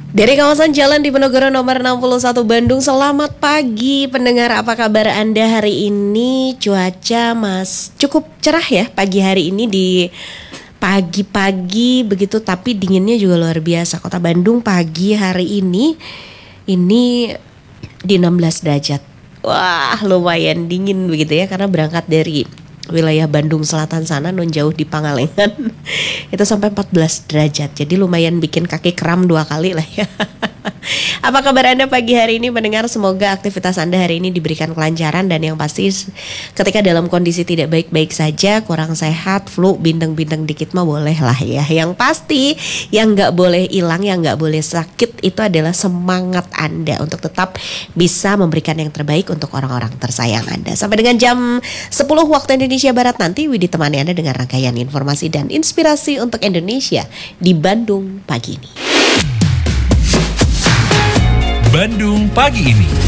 Dari kawasan Jalan Diponegoro nomor 61 Bandung, selamat pagi pendengar, apa kabar Anda hari ini? Cuaca cukup cerah ya pagi hari ini, di pagi-pagi begitu, tapi dinginnya juga luar biasa. Kota Bandung pagi hari ini di 16 derajat. Wah, lumayan dingin begitu ya, karena berangkat dari wilayah Bandung Selatan sana, non jauh di Pangalengan itu sampai 14 derajat. Jadi lumayan bikin kaki kram 2 kali lah ya. Apa kabar Anda pagi hari ini mendengar? Semoga aktivitas Anda hari ini diberikan kelancaran, dan yang pasti ketika dalam kondisi tidak baik-baik saja, kurang sehat, flu, bindeng-bindeng dikit mah boleh lah ya. Yang pasti yang gak boleh hilang, yang gak boleh sakit itu adalah semangat Anda untuk tetap bisa memberikan yang terbaik untuk orang-orang tersayang Anda. Sampai dengan jam 10 waktu Indonesia Barat nanti, Widi temani Anda dengan rangkaian informasi dan inspirasi untuk Indonesia di Bandung pagi ini. Bandung pagi ini.